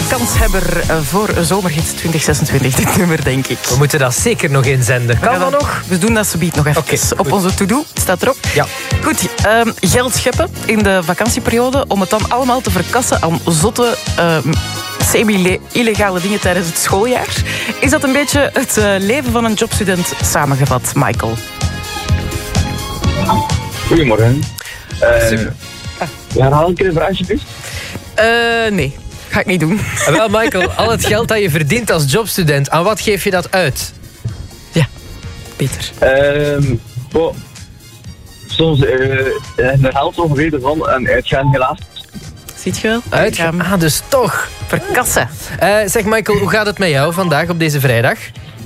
kanshebber voor Zomerhits 2026, dit nummer, denk ik. We moeten dat zeker nog inzenden. Kan dat nog? We doen dat zometeen nog even. Okay, op onze to-do, staat erop. Ja. Goed, geld scheppen in de vakantieperiode om het dan allemaal te verkassen aan zotte, semi-illegale dingen tijdens het schooljaar. Is dat een beetje het leven van een jobstudent samengevat, Michael? Goedemorgen. Herhaal een keer de vraag, alsjeblieft. Nee, ga ik niet doen. Wel, Michael, al het geld dat je verdient als jobstudent, aan wat geef je dat uit? Ja, Peter. Soms de helft ongeveer ervan aan uitgaan helaas. Ziet je wel? Uitgaan? Ah, dus toch. Verkassen. Zeg Michael, hoe gaat het met jou vandaag op deze vrijdag?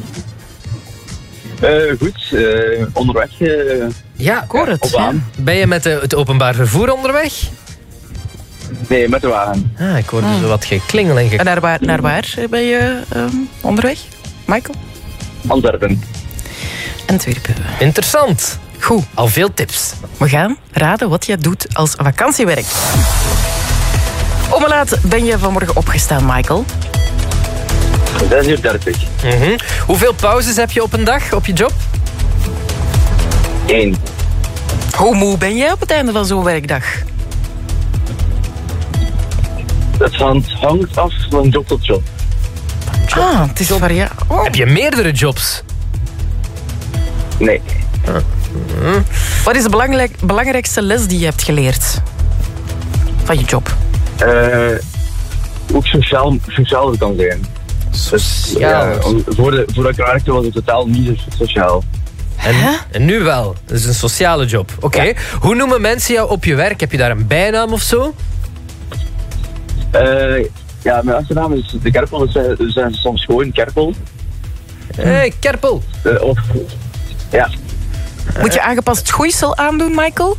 Goed, onderweg. Ja, ik hoor het. Op aan. Ben je met het openbaar vervoer onderweg? Nee, met de wagen. Ah, ik hoorde zo wat geklingel en En naar waar ben je onderweg, Michael? Antwerpen. Antwerpen. Interessant. Goed. Al veel tips. We gaan raden wat jij doet als vakantiewerk. Om hoe laat ben je vanmorgen opgestaan, Michael? 6:30. Hoeveel pauzes heb je op een dag op je job? 1. Hoe moe ben jij op het einde van zo'n werkdag? Het hangt af van job tot job. Ah, het is variabel. Oh. Heb je meerdere jobs? Nee. Wat is de belangrijkste les die je hebt geleerd van je job? Ook sociaal kan zijn. Sociaal. Voordat ik werkte was het totaal niet sociaal. En nu wel. Dat is een sociale job. Oké. Ja. Hoe noemen mensen jou op je werk? Heb je daar een bijnaam of zo? Mijn achternaam is de Kerpel. Dus zijn soms gewoon Kerpel. Hey, Kerpel. Ja. Moet je aangepast schoeisel aandoen, Michael?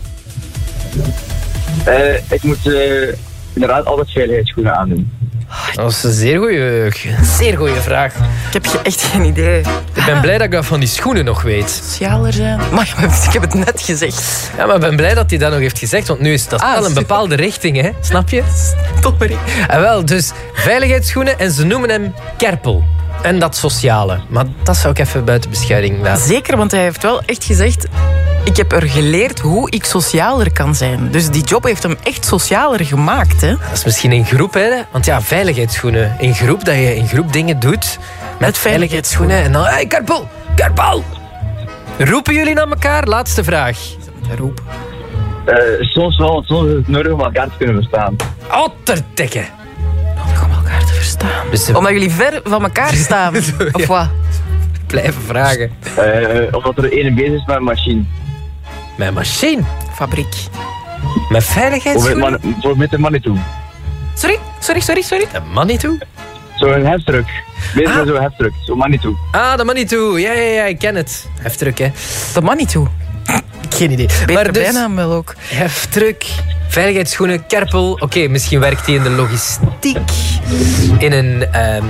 Ik moet inderdaad altijd veiligheidsschoenen aandoen. Dat is een zeer goede vraag. Ik heb echt geen idee. Ik ben blij dat ik dat van die schoenen nog weet. Socialer zijn. Maar ik heb het net gezegd. Ja, maar ik ben blij dat hij dat nog heeft gezegd, want nu is dat wel een bepaalde richting, hè? Snap je? Topper. En wel, dus veiligheidsschoenen en ze noemen hem Kerpel. En dat sociale. Maar dat zou ik even buiten beschouwing laten. Zeker, want hij heeft wel echt gezegd... Ik heb er geleerd hoe ik socialer kan zijn. Dus die job heeft hem echt socialer gemaakt, hè? Dat is misschien in groep, hè? Want ja, veiligheidsschoenen. In groep, dat je in groep dingen doet met veiligheidsschoenen. En dan, hey, Kerpel! Kerpel! Roepen jullie naar elkaar? Laatste vraag. Roep. Soms wel, want soms is het nodig om elkaar te kunnen verstaan. Ottertekken! Nodig om elkaar te verstaan. Dus, Omdat jullie ver van elkaar staan. Of wat? Blijven vragen. Omdat er één bezig is met een machine. Met een machine? Fabriek. Met veiligheidsschoenen? Met een Manitou. Sorry. Een Manitou? Zo'n heftruck. Bezig met zo'n heftruck. Zo'n Manitou. Ah, de Manitou. Ja, ik ken het. Heftruck, hè. De Manitou. Geen idee. Betere Maar dus, bijnaam wel ook. heftruck, veiligheidsschoenen, Kerpel. Oké, misschien werkt hij in de logistiek. In een...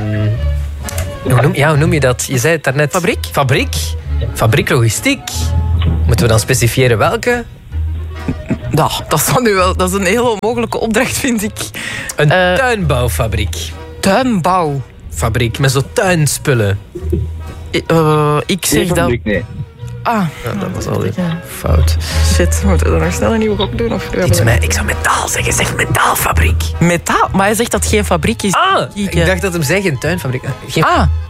hoe noem je dat? Je zei het daarnet. Fabriek? Fabriek logistiek. Moeten we dan specifieren welke? Nou, dat is een heel onmogelijke opdracht, vind ik. Een tuinbouwfabriek. Tuinbouwfabriek Met zo tuinspullen. Ik zeg dat... Nee. Ah, Ja, dat was al fout. shit. Moeten we er nog snel een nieuwe gok doen? Of Ik zou metaal zeggen. Zeg metaalfabriek. Metaal? Maar hij zegt dat het geen fabriek is. Ik dacht dat hem zei geen tuinfabriek. Geen...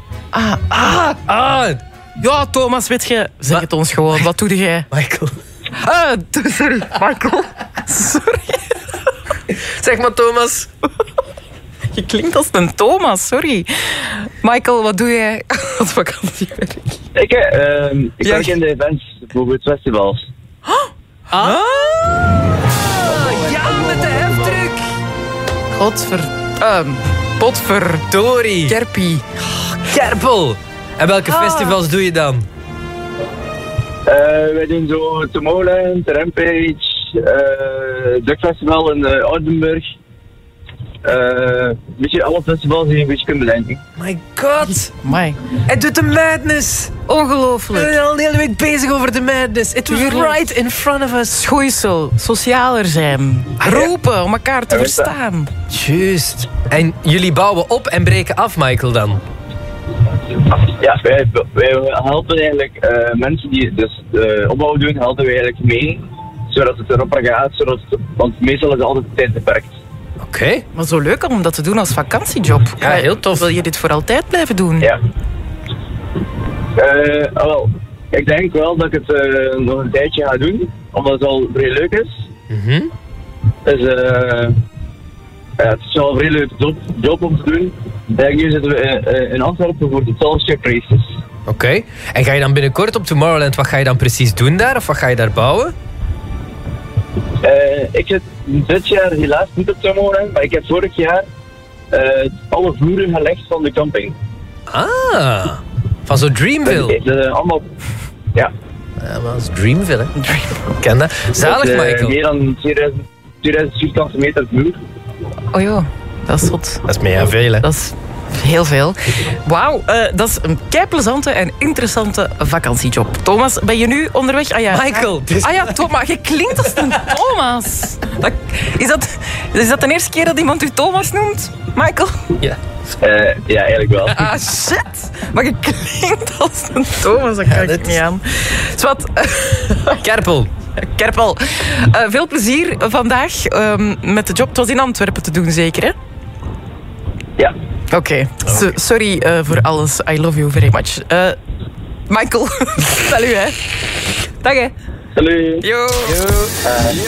Ja, Thomas, weet je... Zeg het ons gewoon. Wat doe jij? Michael. Sorry, Michael. Sorry. Zeg maar, Thomas. Je klinkt als een Thomas, sorry. Michael, wat doe jij als vakantiewerk? Ik werk in de events, bijvoorbeeld festivals. Ja, met de heftruck. Potverdorie. Kerpie. Kerpel. En welke festivals doe je dan? Wij doen zo Tomorrowland, Rampage, Duck Festival in Oudenburg. beetje alle festivals die je een beetje kunt bedenken. My god. Amai. Hij doet de madness. Ongelooflijk. We zijn al de hele week bezig over de madness. It was Tuurlijk. right in front of us. Schoeisel, socialer zijn, roepen om elkaar te verstaan. Juist. En jullie bouwen op en breken af, Michael, dan? Ja, wij helpen eigenlijk mensen die dus opbouw doen, helpen wij eigenlijk mee. Zodat het erop gaat, want meestal is het altijd tijd beperkt. Oké. Maar zo leuk om dat te doen als vakantiejob. Ja, heel tof. Wil je dit voor altijd blijven doen? Ja. Wel, ik denk wel dat ik het nog een tijdje ga doen, omdat het al vrij leuk is. Dus het is wel een vrij leuke job om te doen. Nu zitten we in Antwerpen voor de Talship Races. Oké. En ga je dan binnenkort op Tomorrowland, wat ga je dan precies doen daar? Of wat ga je daar bouwen? Ik zit dit jaar helaas niet op Tomorrowland, maar ik heb vorig jaar alle vloeren gelegd van de camping. Ah. Van zo Dreamville. Allemaal, ja. Ja, maar dat is Dreamville, hè? Ik ken dat. Zalig, Michael. Meer dan 2000 vierkante meter vloer. Oh joh, dat is zot. Dat is mega veel, hè? Dat is heel veel. Wauw, dat is een keiplezante en interessante vakantiejob. Thomas, ben je nu onderweg? Ah ja, Michael, dit is- Ah ja, Thomas. Je klinkt als een Thomas. Is dat de eerste keer dat iemand u Thomas noemt, Michael? Ja. Ja, eigenlijk wel. Ah, shit. Maar je klinkt als een Thomas, dat kan ik niet aan. Zwat, Kerpel. Kerpel, veel plezier vandaag met de job. Het was in Antwerpen te doen, zeker, hè? Ja. Oké. Sorry voor alles. I love you very much. Michael, salut, hè. Dag, hè. Salut. Yo.